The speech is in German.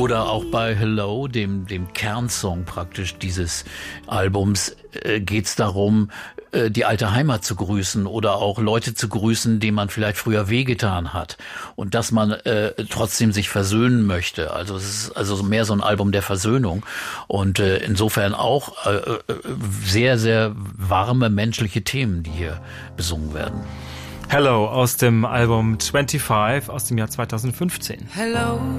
Oder auch bei Hello, dem Kernsong praktisch dieses Albums, geht's darum, die alte Heimat zu grüßen oder auch Leute zu grüßen, denen man vielleicht früher wehgetan hat und dass man trotzdem sich versöhnen möchte. Also es ist also mehr so ein Album der Versöhnung und insofern auch sehr, sehr warme menschliche Themen, die hier besungen werden. Hello aus dem Album 25 aus dem Jahr 2015. Hello.